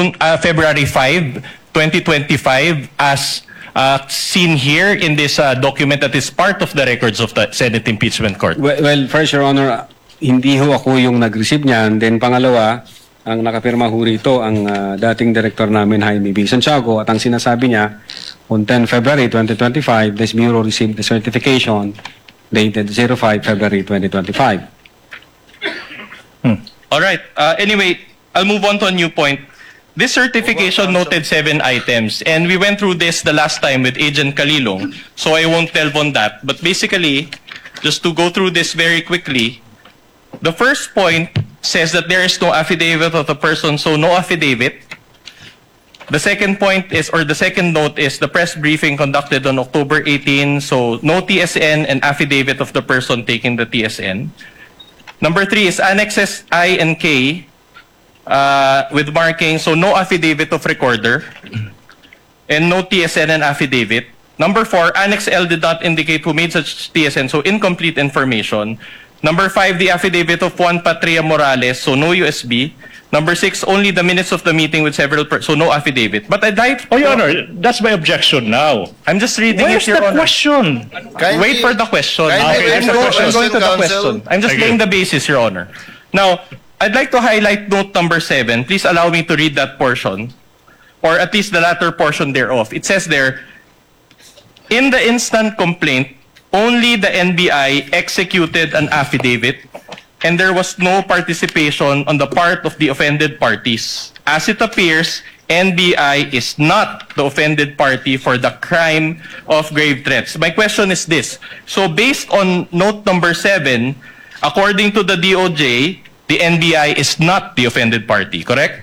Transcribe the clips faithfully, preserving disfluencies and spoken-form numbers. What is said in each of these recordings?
June, uh, February fifth, twenty twenty-five as uh, seen here in this uh, document that is part of the records of the Senate Impeachment Court? Well, well, first, Your Honor, hindi ho ako yung nag-receive niyan. Then pangalawa, ang nakapirma ho rito ang uh, dating director namin, Jaime B. Santiago, at ang sinasabi niya, on tenth February twenty twenty-five, this Bureau received the certification dated oh five February twenty twenty-five. Hmm. All right. Uh, anyway, I'll move on to a new point. This certification noted seven items, and we went through this the last time with Agent Calilong, so I won't delve on that. But basically, just to go through this very quickly, the first point says that there is no affidavit of the person, so no affidavit. The second point is, or the second note is the press briefing conducted on October eighteenth, so no T S N and affidavit of the person taking the T S N. Number three is annexes I and K uh, with marking, so no affidavit of recorder and no T S N and affidavit. Number four, Annex L did not indicate who made such T S N, so incomplete information. Number five, the affidavit of Juan Patria Morales, so no U S B. Number six, only the minutes of the meeting with several persons, so no affidavit. But I'd like... Oh, Your Honor, that's my objection now. I'm just reading Where's it, Your the Honor. question? Kindly- Wait for the question. kindly Okay, wait I'm, for go- the I'm question, going to the Counsel. question. I'm just Thank laying you. the basis, Your Honor. Now, I'd like to highlight note number seven. Please allow me to read that portion, or at least the latter portion thereof. It says there, in the instant complaint, only the N B I executed an affidavit, and there was no participation on the part of the offended parties. As it appears, N B I is not the offended party for the crime of grave threats. My question is this. So based on note number seven, according to the D O J, the N B I is not the offended party, correct?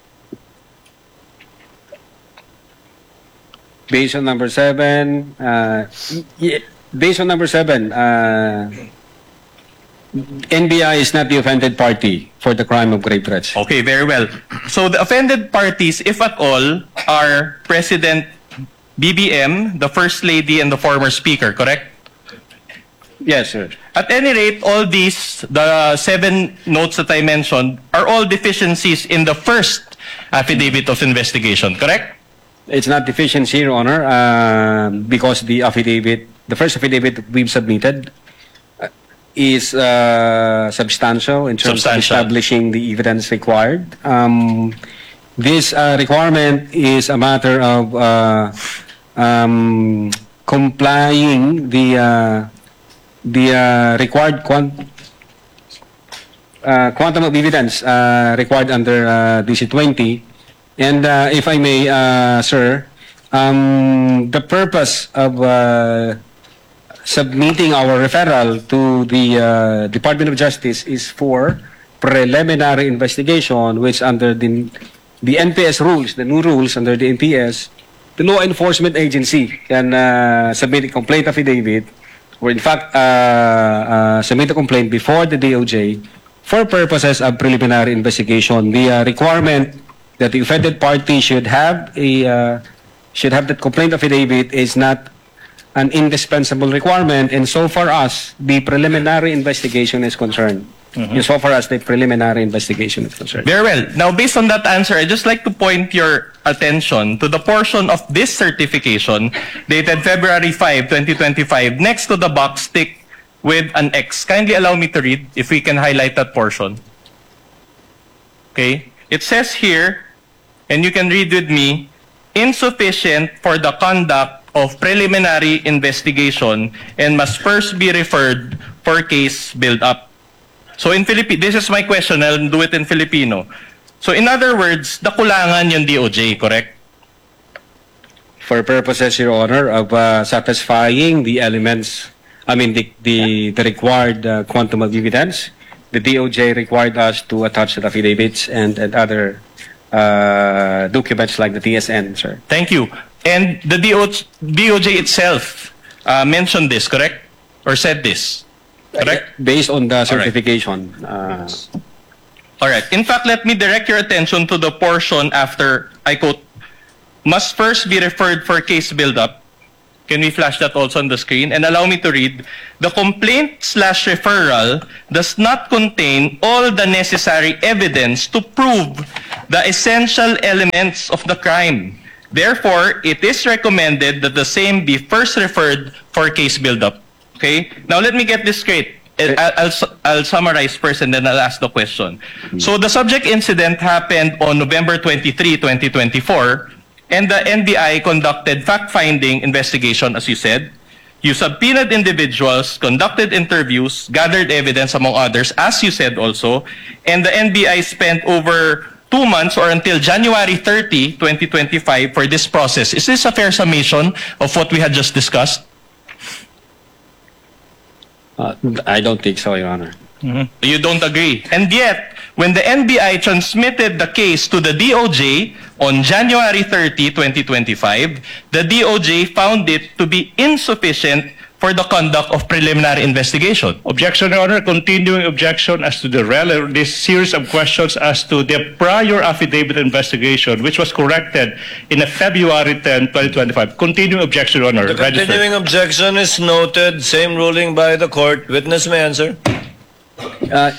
Based on number seven, uh, y- based on number seven, uh, N B I is not the offended party for the crime of grave threats. Okay, very well. So the offended parties, if at all, are President B B M, the First Lady, and the former Speaker, correct? Yes, sir. At any rate, all these, the seven notes that I mentioned, are all deficiencies in the first affidavit of investigation, correct? It's not deficiency, Your Honor, uh, because the affidavit, the first affidavit that we've submitted uh, is uh, substantial in terms Substantial. of establishing the evidence required. Um, this uh, requirement is a matter of uh, um, complying the uh, the uh, required quant uh, quantum of evidence uh, required under uh, D C twenty. And uh, if I may, uh, sir, um, the purpose of uh, submitting our referral to the uh, Department of Justice is for preliminary investigation, which under the, the N P S rules, the new rules under the N P S, the law enforcement agency can uh, submit a complaint affidavit, or in fact, uh, uh, submit a complaint before the D O J for purposes of preliminary investigation. The uh, requirement that the offended party should have a uh, should have that complaint affidavit is not an indispensable requirement, and so far as the preliminary investigation is concerned, Mm-hmm. and so far as the preliminary investigation is concerned. Very well. Now, based on that answer, I'd just like to point your attention to the portion of this certification dated February fifth, twenty twenty-five, next to the box ticked with an X. Kindly allow me to read, if we can highlight that portion. Okay? It says here, and you can read with me, insufficient for the conduct of preliminary investigation and must first be referred for case build-up. So in Filipino, this is my question, I'll do it in Filipino. So in other words, nakulangan yung D O J, correct? For purposes, Your Honor, of uh, satisfying the elements, I mean the the, the required uh, quantum of evidence, the D O J required us to attach the affidavits and, and other uh, documents like the T S N, sir. Thank you. And the D O J itself uh, mentioned this, correct? Or said this, correct? Based on the certification. Uh, All right. In fact, let me direct your attention to the portion after, I quote, must first be referred for case build-up. Can we flash that also on the screen? And allow me to read. The complaint slash referral does not contain all the necessary evidence to prove the essential elements of the crime. Therefore, it is recommended that the same be first referred for case build-up. Okay? Now, let me get this straight. I'll, I'll, su- I'll summarize first and then I'll ask the question. So, the subject incident happened on November twenty-third, twenty twenty-four, and the N B I conducted fact-finding investigation, as you said. You subpoenaed individuals, conducted interviews, gathered evidence, among others, as you said also, and the N B I spent over two months or until January thirtieth, twenty twenty-five for this process. Is this a fair summation of what we had just discussed? Uh, I don't think so, Your Honor. You don't agree. And yet, when the N B I transmitted the case to the D O J on January thirtieth, twenty twenty-five, the D O J found it to be insufficient for the conduct of preliminary investigation. Objection, Your Honor. Continuing objection as to the rel- this series of questions as to the prior affidavit investigation, which was corrected in a February tenth, twenty twenty-five. Continuing objection, Your Honor. The Registered. continuing objection is noted. Same ruling by the court. Witness may answer. Uh,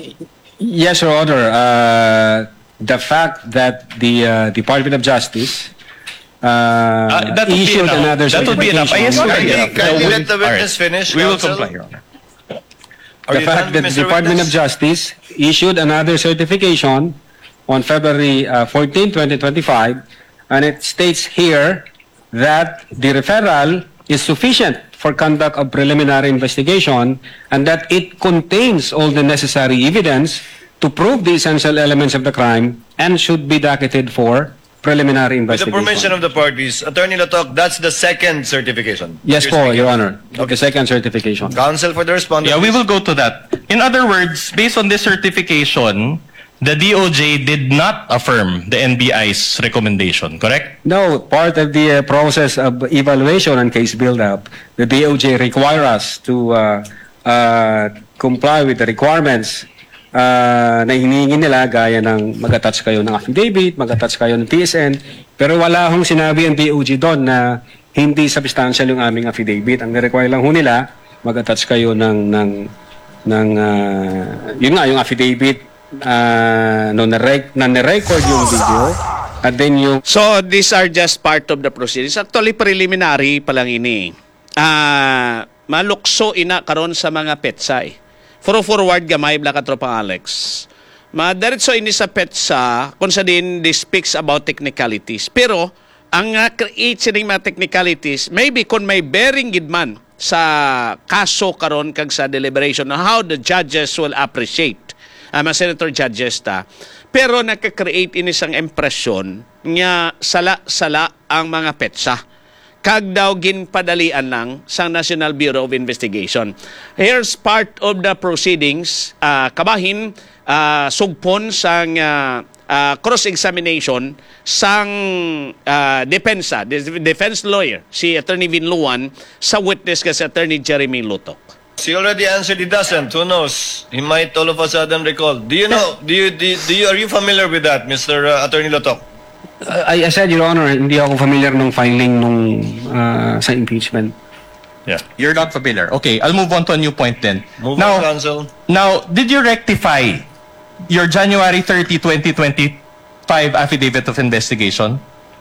yes, Your Honor. Uh, the fact that the uh, Department of Justice uh, Uh, that would be issued enough. another That would be enough. I certification- assume Kindly, enough. kindly No, let the all right. witness finish. We will counsel. comply, Your Honor. Are the you fact done, that the Mister Department of Witness? Justice issued another certification on February uh, fourteenth, twenty twenty-five, and it states here that the referral is sufficient for conduct of preliminary investigation and that it contains all the necessary evidence to prove the essential elements of the crime and should be docketed for preliminary With the investigation. permission of the parties, Attorney Latok, that's the second certification. Yes You're po, speaking. Your Honor. The second certification. Counsel for the respondent. Yeah, we will go to that. In other words, based on this certification, the D O J did not affirm the N B I's recommendation, correct? No, part of the uh, process of evaluation and case build-up, the D O J require us to uh, uh, comply with the requirements uh, na hinihingi nila gaya ng mag-attach kayo ng affidavit, mag-attach kayo ng T S N, pero wala hong sinabi ang D O J doon na hindi substantial yung aming affidavit. Ang require lang ho nila, mag-attach kayo ng, ng, ng uh, yun nga, yung affidavit uh, no, na-rec- na record yung video, at then yung So, these are just part of the proceedings. Actually, preliminary pa lang ini. Ah, malukso ina karon sa mga petsay. For forward gamay bla katropang Alex. Madiretso ini sa petsa kung sa din this speaks about technicalities. Pero ang uh, create sining mga technicalities, maybe kung may bearing gid man sa kaso karon kag sa deliberation on how the judges will appreciate uh, mga senator judges ta. Pero nakaka-create ini sang impression nga sala-sala ang mga petsa. Kag daw ginpadalian lang sa National Bureau of Investigation. Here's part of the proceedings, uh, kabahin, uh, sugpon sang uh, uh, cross-examination sang uh, depensa, the defense lawyer, si Attorney Vinluan, sa witness ka si Attorney Jeremy Lutok. He already answered. He doesn't. Who knows? He might all of a sudden recall. Do you know? Do you? Do you, do you are you familiar with that, Mister Uh, Attorney Latok? Uh, I, I said, Your Honor, hindi ako familiar nung filing nung uh, sa impeachment. Yeah. You're not familiar. Okay, I'll move on to a new point then. Move now, on, counsel. now, did you rectify your January thirtieth, twenty twenty-five affidavit of investigation?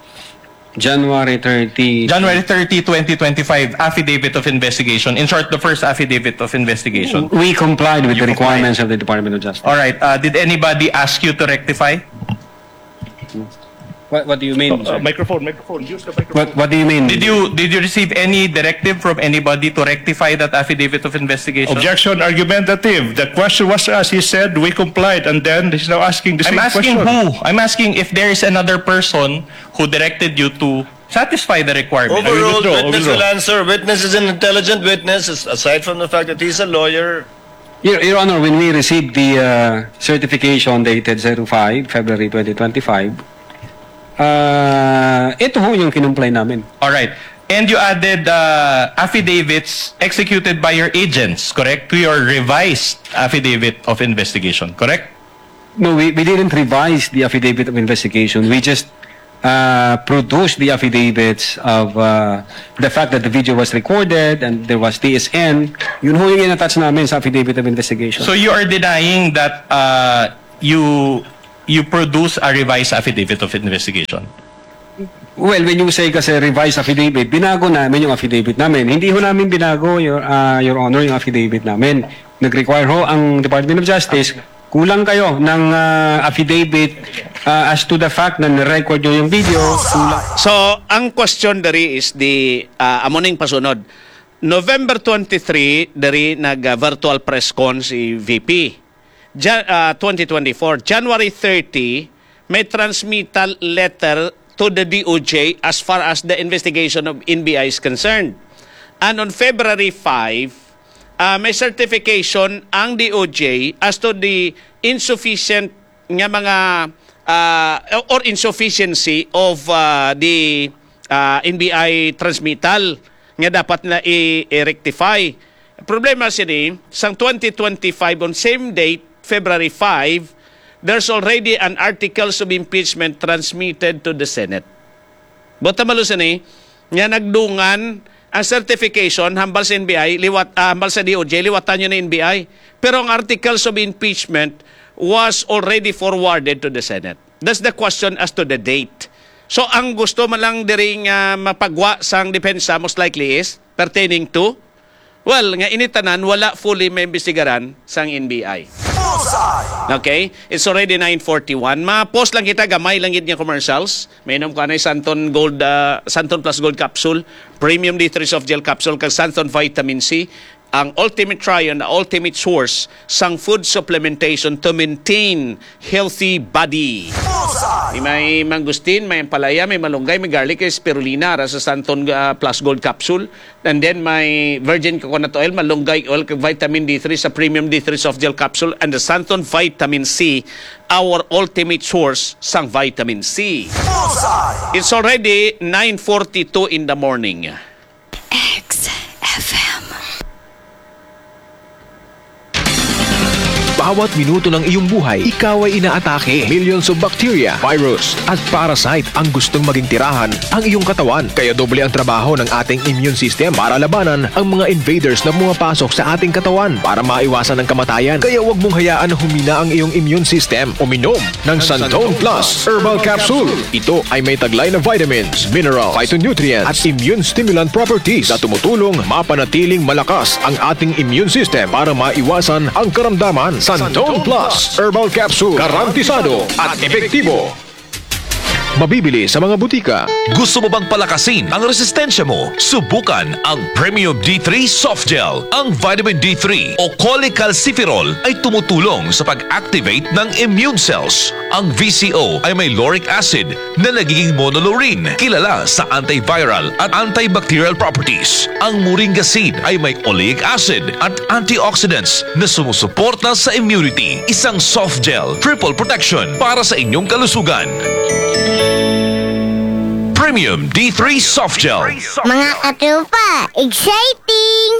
January thirtieth. January thirtieth, twenty twenty-five affidavit of investigation. In short, the first affidavit of investigation. We complied with You the complied. requirements of the Department of Justice. All right. Uh, did anybody ask you to rectify? What, what do you mean, Uh, sir? microphone, microphone. Use the microphone. What, what do you mean? Did you did you receive any directive from anybody to rectify that affidavit of investigation? Objection argumentative. The question was asked. He said we complied, and then he's now asking the I'm same asking question. who? I'm asking if there is another person who directed you to satisfy the requirement. Overruled. withdraw, Witness withdraw. will answer. Witness is an intelligent witness. Aside from the fact that he's a lawyer, Your, Your Honor, when we received the uh, certification dated oh five, February twenty twenty-five, uh, ito ho yung kinumply namin. All right. And you added uh, affidavits executed by your agents, correct? To your revised affidavit of investigation, correct? No, we, we didn't revise the affidavit of investigation. We just uh, produced the affidavits of uh, the fact that the video was recorded and there was T S N. Yun ho yung in-attach namin sa affidavit of investigation. So you are denying that uh, you you produce a revised affidavit of investigation? Well, when you say kasi revised affidavit, binago namin yung affidavit namin. Hindi ho namin binago, Your, uh, Your Honor, yung affidavit namin. Nag-require ho ang Department of Justice, kulang kayo ng uh, affidavit uh, as to the fact na na-record nyo yung video. Kulang. So, ang question dari is the uh, amoning pasunod. November twenty-three, dari nag-virtual press con si V P. Jan- uh, twenty twenty-four. January thirty, may transmittal letter to the D O J as far as the investigation of N B I is concerned. And on February fifth, uh, may certification ang D O J as to the insufficient nga mga uh, or insufficiency of uh, the uh, N B I transmittal nga dapat na i-rectify. Problema sini, sang twenty twenty-five on same date, February fifth, there's already an articles of impeachment transmitted to the Senate. Bota malusan eh, nga nagdungan ang certification hambal sa N B I, liwat, uh, hambal sa D O J, liwatan nyo na N B I. Pero ang articles of impeachment was already forwarded to the Senate. That's the question as to the date. So ang gusto man lang diring uh, mapagwa sang depensa most likely is pertaining to, well, nga initanan, wala fully may imbestigaran sang N B I. Okay? It's already nine forty-one. Ma-post lang kita, gamay lang yun niya commercials. May inom ka na Santon Gold, uh, Santon Plus Gold Capsule, Premium D three Soft Gel Capsule, kag Santon Vitamin C, ang ultimate try and ultimate source sang food supplementation to maintain healthy body. May, may mangustin, may palaya, may malunggay, may garlic, may spirulina ra sa Santon uh, Plus Gold Capsule. And then may virgin coconut oil, malunggay oil, kag vitamin D three sa Premium D three Soft Gel Capsule, and the Santon Vitamin C, our ultimate source sang vitamin C. It's already nine forty-two in the morning. X F M. Bawat minuto ng iyong buhay, ikaw ay inaatake. Millions of bacteria, virus, at parasite ang gustong maging tirahan ang iyong katawan. Kaya doble ang trabaho ng ating immune system para labanan ang mga invaders na pumapasok sa ating katawan para maiwasan ang kamatayan. Kaya huwag mong hayaan na humina ang iyong immune system. Uminom ng Santon Plus Herbal Capsule. Ito ay may taglay na vitamins, minerals, phytonutrients, at immune stimulant properties na tumutulong mapanatiling malakas ang ating immune system para maiwasan ang karamdaman. Santon Plus Herbal Capsule, garantisado at epektibo. Mabibili sa mga butika. Gusto mo bang palakasin ang resistensya mo? Subukan ang Premium D three Soft Gel. Ang vitamin D three o cholecalciferol ay tumutulong sa pag-activate ng immune cells. Ang V C O ay may lauric acid na nagiging monolaurin, kilala sa antiviral at antibacterial properties. Ang moringa seed ay may oleic acid at antioxidants na sumusuporta sa immunity. Isang soft gel, triple protection para sa inyong kalusugan. Premium D three Soft Gel. Mga katropa, exciting!